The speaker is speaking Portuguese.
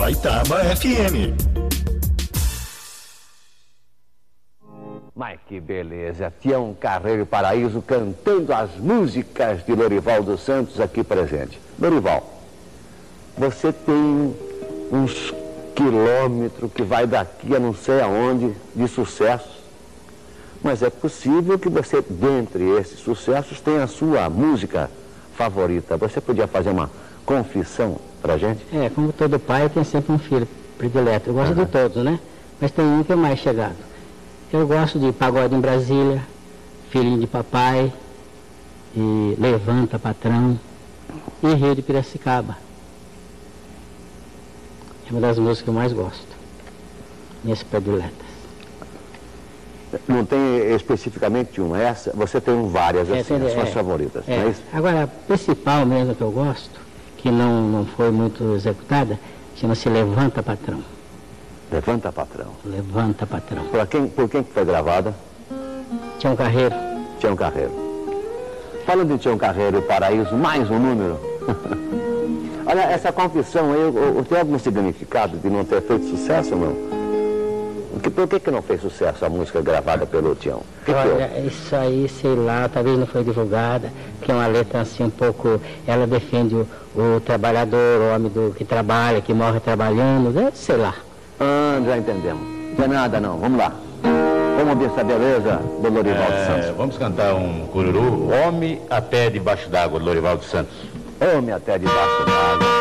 Guaitaba FM. Mas que beleza, Tião Carreiro Paraíso cantando as músicas de Lorival dos Santos aqui presente. Lorival, você tem uns quilômetros que vai daqui a não sei aonde de sucessos, mas é possível que você, dentre esses sucessos, tenha a sua música favorita. Você podia fazer uma confissão pra gente? Como todo pai tem sempre um filho predileto. Eu gosto de todos, né? Mas tem um que é mais chegado. Eu gosto de Pagode em Brasília, Filhinho de Papai, e Levanta Patrão, e Rio de Piracicaba. É uma das músicas que eu mais gosto, minhas prediletas. Não tem especificamente uma, essa? Você tem várias, assim, as suas favoritas, não é isso? Agora, a principal mesmo que eu gosto, que não foi muito executada, chama-se Levanta Patrão. Levanta Patrão. Levanta Patrão. Por quem que foi gravada? Tião Carreiro. Tião Carreiro. Falando de Tião Carreiro e Paraíso, mais um número. Olha, essa confissão aí, tem algum significado de não ter feito sucesso ou não? Por que não fez sucesso a música gravada pelo Tião? Olha, isso aí, sei lá, talvez não foi divulgada, porque é uma letra assim um pouco, ela defende o trabalhador, o homem que trabalha, que morre trabalhando, sei lá. Já entendemos. Não é nada não, vamos lá. Vamos ouvir essa beleza do Lorival dos Santos. Vamos cantar um cururu, Homem a Pé Debaixo d'Água, do Lorival dos Santos. Homem até debaixo d'água.